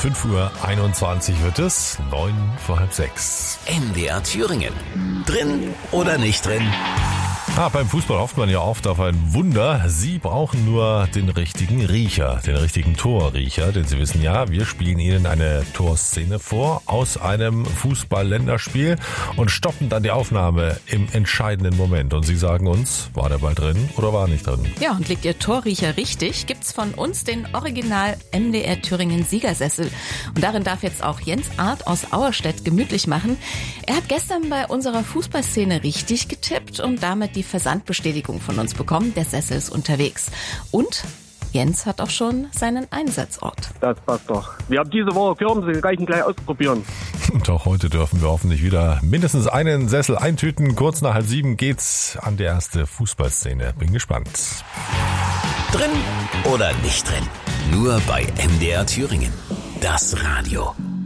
5:21 Uhr wird es, 5:05. MDR Thüringen. Drin oder nicht drin? Beim Fußball hofft man ja oft auf ein Wunder. Sie brauchen nur den richtigen Riecher, den richtigen Torriecher. Denn Sie wissen ja, wir spielen Ihnen eine Torszene vor aus einem Fußball-Länderspiel und stoppen dann die Aufnahme im entscheidenden Moment. Und Sie sagen uns, war der Ball drin oder war nicht drin? Ja, und liegt Ihr Torriecher richtig, gibt's von uns den Original MDR Thüringen Siegersessel. Und darin darf jetzt auch Jens Arndt aus Auerstedt gemütlich machen. Er hat gestern bei unserer Fußballszene richtig getippt und damit die Versandbestätigung von uns bekommen. Der Sessel ist unterwegs. Und Jens hat auch schon seinen Einsatzort. Das passt doch. Wir haben diese Woche Kirmes, kann ich ihn gleich ausprobieren. Und auch heute dürfen wir hoffentlich wieder mindestens einen Sessel eintüten. Kurz nach 6:30 geht's an die erste Fußballszene. Bin gespannt. Drin oder nicht drin? Nur bei MDR Thüringen. Das Radio.